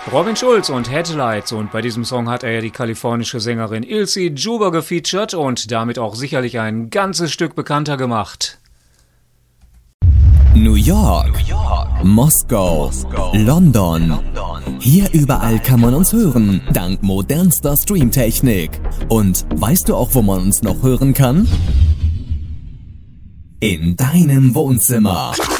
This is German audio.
Robin Schulz und Headlights, und bei diesem Song hat er ja die kalifornische Sängerin Ilse Juba gefeatured und damit auch sicherlich ein ganzes Stück bekannter gemacht. New York, Moskau, London. Hier überall kann man uns hören, dank modernster Streamtechnik. Und weißt du auch, wo man uns noch hören kann? In deinem Wohnzimmer.